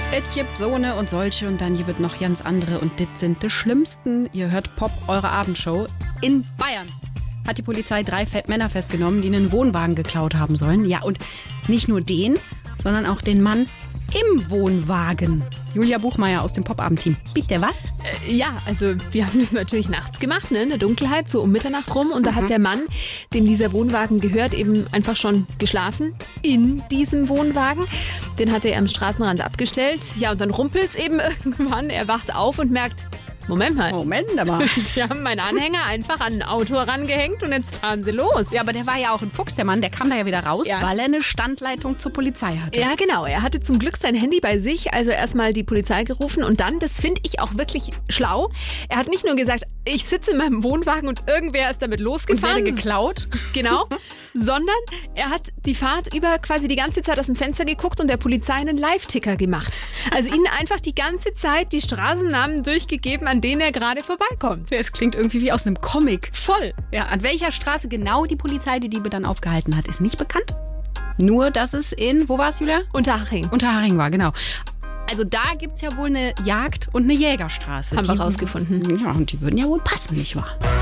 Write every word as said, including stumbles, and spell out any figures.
Es gibt so eine und solche und dann gibt es noch ganz andere und dit sind die schlimmsten. Ihr hört Pop, eure Abendshow. In Bayern hat die Polizei drei Männer festgenommen, die einen Wohnwagen geklaut haben sollen. Ja, und nicht nur den, sondern auch den Mann im Wohnwagen. Julia Buchmeier aus dem Pop-Abend-Team. Bitte was? Äh, ja, also wir haben das natürlich nachts gemacht, ne, in der Dunkelheit, so um Mitternacht rum. Und da mhm. hat der Mann, dem dieser Wohnwagen gehört, eben einfach schon geschlafen in diesem Wohnwagen. Den hat er am Straßenrand abgestellt. Ja, und dann rumpelt's eben irgendwann. Er wacht auf und merkt, Moment mal. Moment aber. Die haben meinen Anhänger einfach an ein Auto herangehängt und jetzt fahren sie los. Ja, aber der war ja auch ein Fuchs, der Mann. Der kam da ja wieder raus, ja. weil er eine Standleitung zur Polizei hatte. Ja, genau. Er hatte zum Glück sein Handy bei sich, also erstmal die Polizei gerufen und dann, das finde ich auch wirklich schlau, er hat nicht nur gesagt, ich sitze in meinem Wohnwagen und irgendwer ist damit losgefahren. Und werde geklaut. Genau. Sondern er hat die Fahrt über quasi die ganze Zeit aus dem Fenster geguckt und der Polizei einen Live-Ticker gemacht. Also ihnen einfach die ganze Zeit die Straßennamen durchgegeben, an denen er gerade vorbeikommt. Es klingt irgendwie wie aus einem Comic. Voll. Ja, an welcher Straße genau die Polizei die Diebe dann aufgehalten hat, ist nicht bekannt. Nur, dass es in, wo war es, Julia? Unterhaching. Unterhaching war, genau. Also da gibt es ja wohl eine Jagd- und eine Jägerstraße. Haben wir rausgefunden. Ja, und die würden ja wohl passen, nicht wahr?